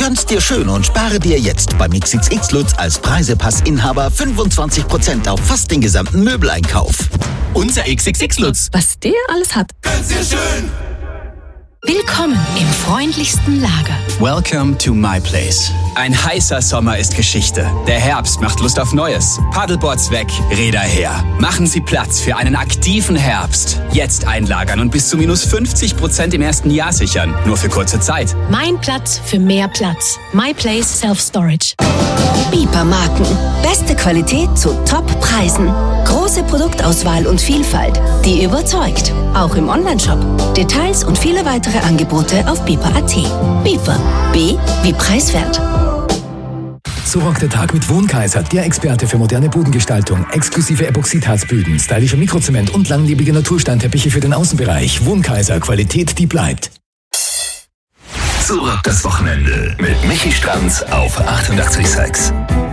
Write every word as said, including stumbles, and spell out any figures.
Gönn's dir schön und spare dir jetzt beim X X X Lutz als Preisepassinhaber fünfundzwanzig Prozent auf fast den gesamten Möbeleinkauf. Unser X X X Lutz. Was der alles hat. Gönn's dir schön! Willkommen im freundlichsten Lager. Welcome to my place. Ein heißer Sommer ist Geschichte. Der Herbst macht Lust auf Neues. Paddleboards weg, Räder her. Machen Sie Platz für einen aktiven Herbst. Jetzt einlagern und bis zu minus fünfzig Prozent im ersten Jahr sichern. Nur für kurze Zeit. Mein Platz für mehr Platz. My Place Self Storage. Bieper Marken. Beste Qualität zu Top-Preisen. Große Produktauswahl und Vielfalt, die überzeugt. Auch im Onlineshop. Details und viele weitere Angebote auf bieper punkt at. Bieper. B wie preiswert. So rockt der Tag mit Wohnkaiser, der Experte für moderne Bodengestaltung, exklusive Epoxidharzböden, stylischer Mikrozement und langlebige Natursteinteppiche für den Außenbereich. Wohnkaiser, Qualität, die bleibt. So rockt das Wochenende mit Michi Stranz auf achtundachtzig Komma sechs.